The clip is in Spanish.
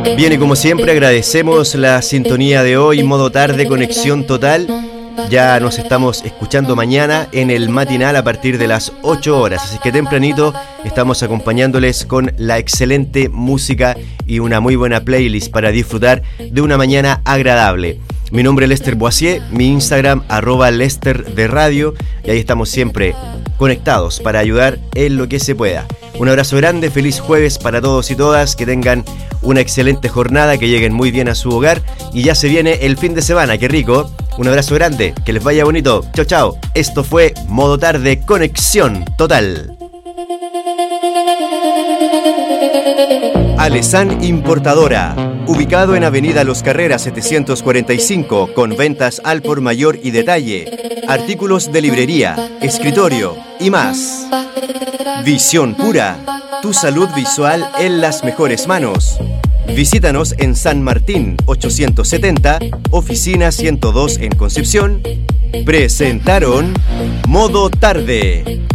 Bien, y como siempre agradecemos la sintonía de hoy, modo tarde, conexión total. Ya nos estamos escuchando mañana en el matinal a partir de las 8 horas, así que tempranito estamos acompañándoles con la excelente música y una muy buena playlist para disfrutar de una mañana agradable. Mi nombre es Lester Boisier, mi Instagram @Lester de Radio, y ahí estamos siempre conectados para ayudar en lo que se pueda. Un abrazo grande, feliz jueves para todos y todas, que tengan una excelente jornada, que lleguen muy bien a su hogar y ya se viene el fin de semana, qué rico. Un abrazo grande, que les vaya bonito. Chao, chao. Esto fue Modo Tarde, conexión total. Alesan Importadora, ubicado en Avenida Los Carreras 745, con ventas al por mayor y detalle, artículos de librería, escritorio y más. Visión Pura, tu salud visual en las mejores manos. Visítanos en San Martín 870, oficina 102 en Concepción. Presentaron Modo Tarde.